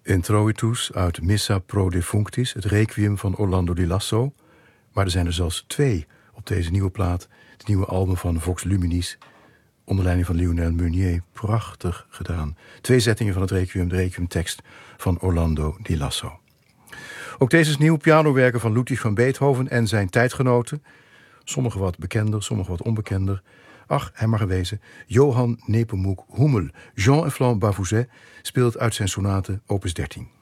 Introitus uit Missa pro defunctis, het requiem van Orlando di Lasso. Maar er zijn er zelfs 2 op deze nieuwe plaat. Het nieuwe album van Vox Luminis, onder leiding van Lionel Meunier. Prachtig gedaan. 2 zettingen van het requiem, de requiemtekst van Orlando di Lasso. Ook deze is nieuw, pianowerken van Ludwig van Beethoven en zijn tijdgenoten. Sommige wat bekender, sommige wat onbekender. Ach, hij mag er wezen. Johann Nepomuk Hummel. Jean-Efflant Bavouzet speelt uit zijn sonate opus 13.